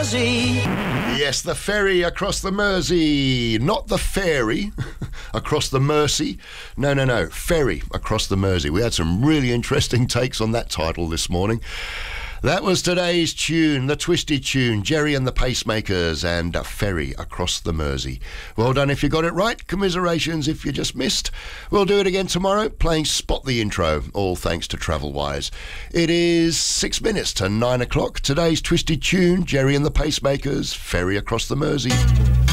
Mersey. Yes, the ferry across the Mersey. Not the ferry across the Mersey. No. Ferry across the Mersey. We had some really interesting takes on that title this morning. That was today's tune, the Twisted Tune, Jerry and the Pacemakers and a Ferry Across the Mersey. Well done if you got it right. Commiserations if you just missed. We'll do it again tomorrow, playing Spot the Intro, all thanks to Travelwise. It is 6 minutes to 9 o'clock. Today's Twisted Tune, Jerry and the Pacemakers, Ferry Across the Mersey.